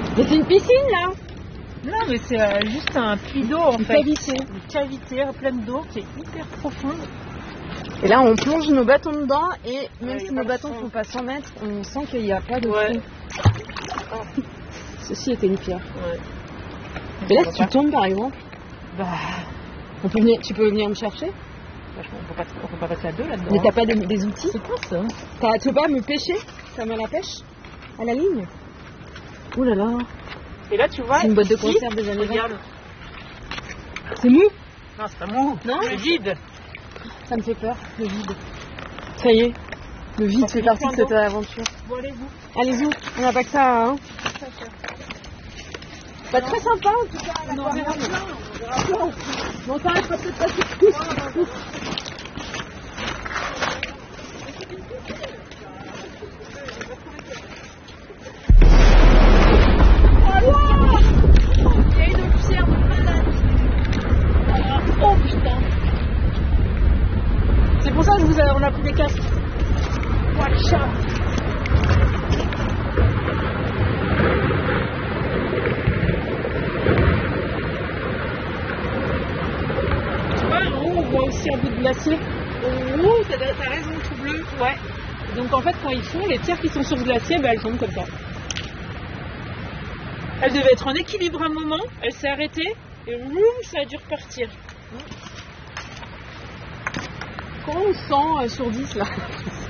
Mais c'est une piscine là. Non, mais c'est juste un puits d'eau en fait. Cavité. Une cavité pleine d'eau qui est hyper profonde. Et là, on plonge nos bâtons dedans et même Ouais, si y a nos pas de bâtons fond. font pas 100 mètres, on sent qu'il n'y a pas de Ouais. fond. Ceci était une pierre. Ouais. Et là, si tu tombes par exemple, Bah, tu peux venir me chercher. on peut pas passer à deux là-dedans. Mais t'as pas des outils. C'est quoi ça? Tu peux pas me pêcher comme à la pêche? À la ligne? Ouh là là. Et là, tu vois, C'est une boîte de ici, conserve des années 20. regarde. C'est mou? Non, c'est pas mou. Non. C'est vide. Ça me fait peur, le vide. Ça y est, le vide fait partie de cette aventure. Bon, allez-vous. Allez-y, on n'a pas que ça, hein. Pas très sympa en tout cas. On en verra plein. Bon, ça reste peut-être pas tout. Il y a une pierre de malade. Oh putain. C'est pour ça que on a pris des casques. Watch out. Tu vois, en haut, on voit aussi un bout de glacier. Oh, t'as raison, tout bleu. Ouais. Donc en fait, quand ils font, les pierres qui sont sur le glacier, bah, elles tombent comme ça. Elle devait être en équilibre un moment, elle s'est arrêtée et boum, ça a dû repartir. Comment on se sent sur 10 là?